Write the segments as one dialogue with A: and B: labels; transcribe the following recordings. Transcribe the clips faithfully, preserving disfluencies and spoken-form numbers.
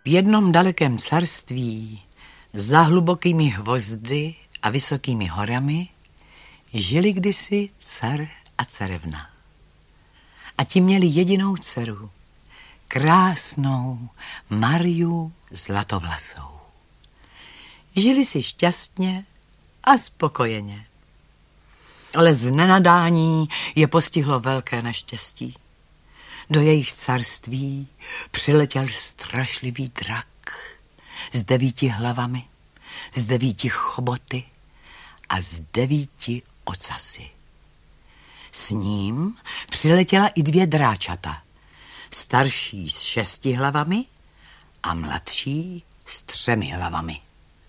A: jednom dalekém carství za hlubokými hvozdy a vysokými horami žili kdysi car a carevna. A ti měli jedinou dceru, krásnou Mariu Zlatovlasou. Žili si šťastně a spokojeně. Ale z nenadání je postihlo velké neštěstí. Do jejich carství přiletěl strašlivý drak s devíti hlavami, s devíti choboty a s devíti ocasy. S ním přiletěla i dvě dráčata, starší s šesti hlavami a mladší s třemi hlavami.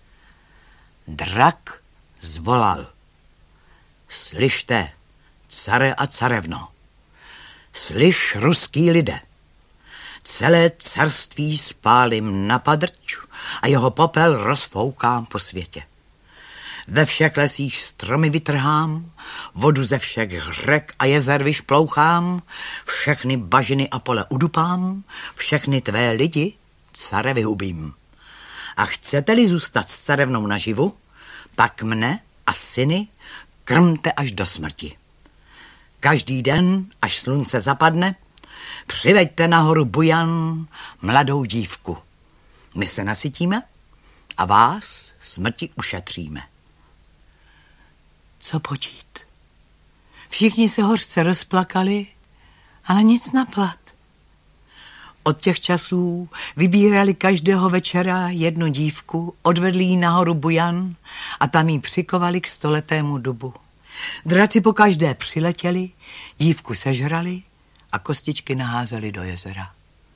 A: Drak zvolal: Slyšte, care a carevno, slyš, ruský lidé, celé carství spálím na padrč a jeho popel rozfoukám po světě. Ve všech lesích stromy vytrhám, vodu ze všech řek a jezer vyšplouchám, všechny bažiny a pole udupám, všechny tvé lidi, care, vyhubím. A chcete-li zůstat s carevnou naživu, pak mne a syny krmte až do smrti. Každý den, až slunce zapadne, přiveďte nahoru Bujan mladou dívku. My se nasytíme a vás smrti ušetříme. Co počít? Všichni se hořce rozplakali, ale nic na plat. Od těch časů vybírali každého večera jednu dívku, odvedli ji nahoru Bujan a tam ji přikovali k stoletému dubu. Draci po každé přiletěli, dívku sežrali a kostičky naházeli do jezera.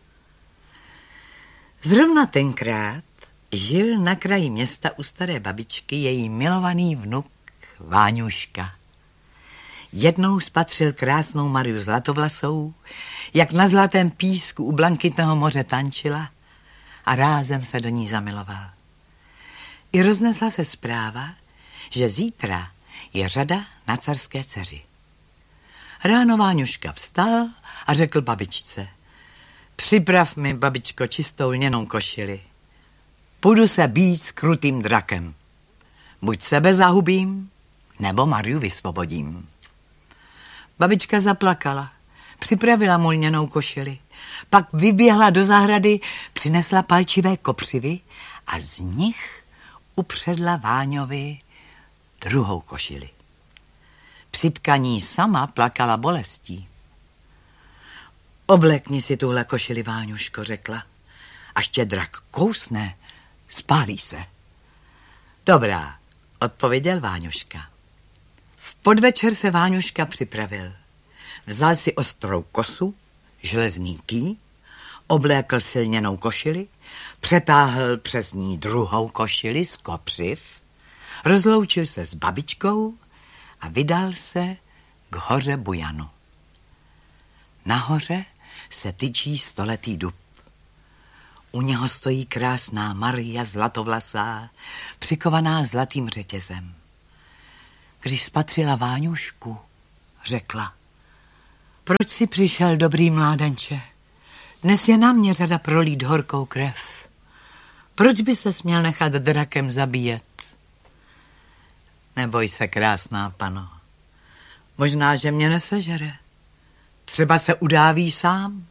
A: Zrovna tenkrát žil na kraji města u staré babičky její milovaný vnuk Váňuška. Jednou spatřil krásnou Mariu Zlatovlasou, jak na zlatém písku u blankitného moře tančila, a rázem se do ní zamiloval. I roznesla se zpráva, že zítra je řada na carské dceři. Ráno Váňuška vstal a řekl babičce: Připrav mi, babičko, čistou lněnou košili. Půjdu se být s krutým drakem. Buď sebe zahubím, nebo Mariu vysvobodím. Babička zaplakala, připravila mu lněnou košili, pak vyběhla do zahrady, přinesla palčivé kopřivy a z nich upředla Váňovi druhou košili. Při tkaní sama plakala bolestí. Oblekni si tuhle košili, Váňuško, řekla. Až tě drak kousne, spálí se. Dobrá, odpověděl Váňuška. V podvečer se Váňuška připravil. Vzal si ostrou kosu, železný ký, oblékl silněnou košili, přetáhl přes ní druhou košili z kopřiv, rozloučil se s babičkou a vydal se k hoře Bujanu. Nahoře se tyčí stoletý dub. U něho stojí krásná Maria Zlatovlasá, přikovaná zlatým řetězem. Když spatřila Váňušku, řekla: Proč jsi přišel, dobrý mládenče? Dnes je na mě řada prolít horkou krev. Proč by se směl nechat drakem zabíjet? Neboj se, krásná pano. Možná, že mě nesežere. Třeba se udáví sám.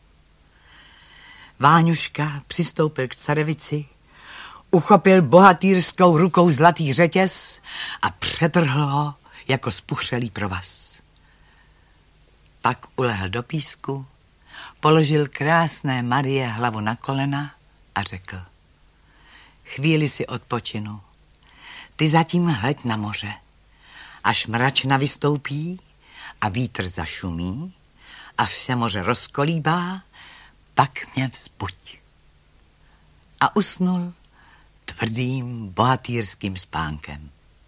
A: Váňuška přistoupil k carevici, uchopil bohatýrskou rukou zlatý řetěz a přetrhl ho jako spuchřelý provaz. Pak ulehl do písku, položil krásné Marie hlavu na kolena a řekl: Chvíli si odpočinu. Ty zatím hleď na moře. Až mračna vystoupí a vítr zašumí, až se moře rozkolíbá, pak mě vzbuď. A usnul tvrdým bohatýrským spánkem.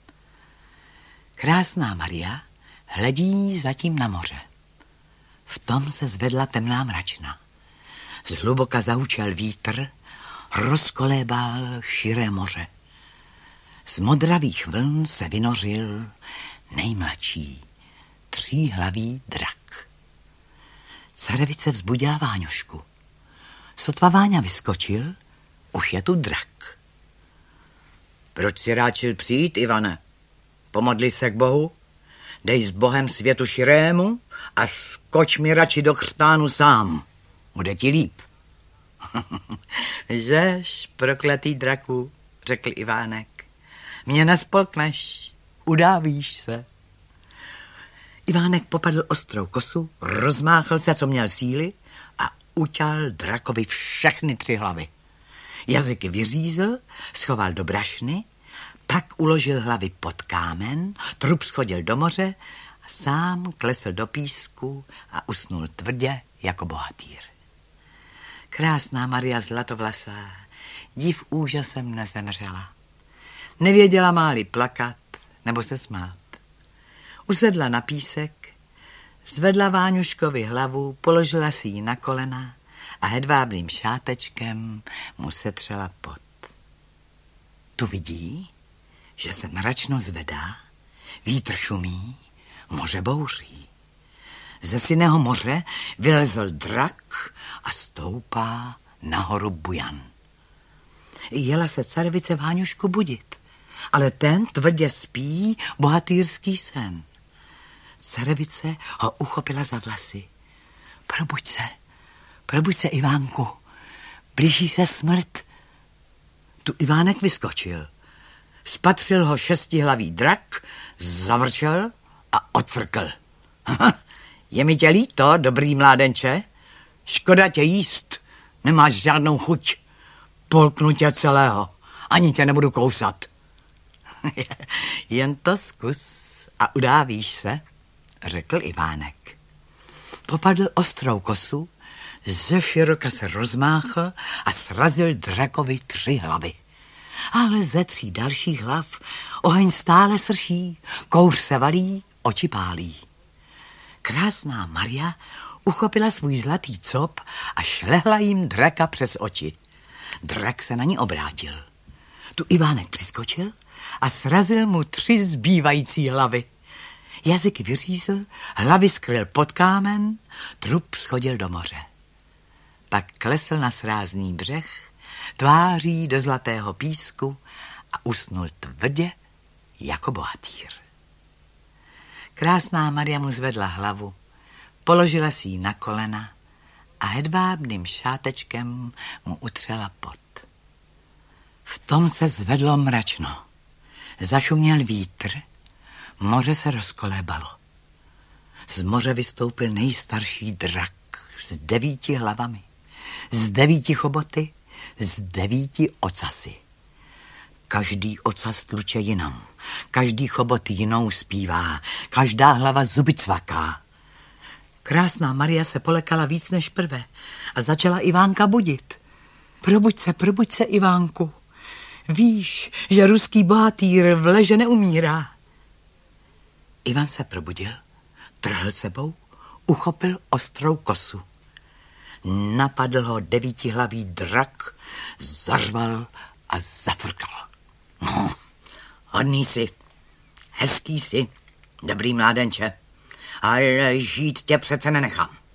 A: Krásná Maria hledí zatím na moře. V tom se zvedla temná mračna. Zhluboka zahučel vítr, rozkolébal širé moře. Z modravých vln se vynořil nejmladší, tříhlavý drak. Carevice vzbudila Váňušku. Sotva Váňa vyskočil, už je tu drak. Proč si ráčil přijít, Ivane? Pomodli se k Bohu, dej s Bohem světu širému a skoč mi radši do chřtánu sám. Bude ti líp. Žež, prokletý draku, řekl Ivánek. Mě nespolkneš, udávíš se. Ivánek popadl ostrou kosu, rozmáchl se, co měl síly a uťal drakovi všechny tři hlavy. Jazyky vyřízl, schoval do brašny, pak uložil hlavy pod kámen, trup schodil do moře a sám klesl do písku a usnul tvrdě jako bohatýr. Krásná Maria zlatovlasá, div úžasem nezemřela. Nevěděla máli plakat nebo se smát. Usedla na písek, zvedla Váňuškovi hlavu, položila si ji na kolena a hedvábným šátečkem mu setřela pot. Tu vidí, že se mračno zvedá, vítr šumí, moře bouří. Ze syného moře vylezl drak a stoupá nahoru bujan. Jela se carevice Váňušku budit, ale ten tvrdě spí bohatýrský sen. Carevice ho uchopila za vlasy. Probuď se, probuď se, Ivánku, blíží se smrt. Tu Ivánek vyskočil. Spatřil ho šestihlavý drak, zavrčel a odfrkl. Je mi tě líto, dobrý mládenče? Škoda tě jíst, nemáš žádnou chuť. Polknu tě celého, ani tě nebudu kousat. Jen to zkus a udávíš se, řekl Ivánek. Popadl ostrou kosu, ze široka se rozmáchl a srazil drakovi tři hlavy. Ale ze tří dalších hlav oheň stále srší, kouř se valí, oči pálí. Krásná Maria uchopila svůj zlatý cop a šlehla jim draka přes oči. Drak se na ní obrátil. Tu Ivánek přiskočil a srazil mu tři zbývající hlavy. Jazyky vyřízl, hlavy skryl pod kámen, trup schodil do moře. Pak klesl na srázný břeh, tváří do zlatého písku a usnul tvrdě jako bohatýr. Krásná Maria mu zvedla hlavu, položila si ji na kolena a hedvábným šátečkem mu utřela pot. V tom se zvedlo mračno. Zašuměl vítr, moře se rozkolébalo. Z moře vystoupil nejstarší drak s devíti hlavami, z devíti choboty, z devíti ocasy. Každý ocas tluče jinam, každý chobot jinou zpívá, každá hlava zuby cvaká. Krásná Maria se polekala víc než prve a začala Ivánka budit. Probuď se, probuď se, Ivánku. Víš, že ruský bohatýr v leže neumírá. Ivan se probudil, trhl sebou, uchopil ostrou kosu. Napadl ho devítihlavý drak, zařval a zafrkal. No, hodný jsi, hezký jsi, dobrý mládenče, ale žít tě přece nenechám.